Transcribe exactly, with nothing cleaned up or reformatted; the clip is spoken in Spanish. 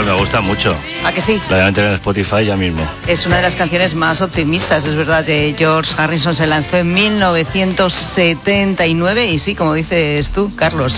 me gusta mucho. ¿A que sí? La voy a meter en Spotify ya mismo. Es una de las canciones más optimistas, es verdad. De George Harrison se lanzó en mil novecientos setenta y nueve y sí, como dices tú, Carlos.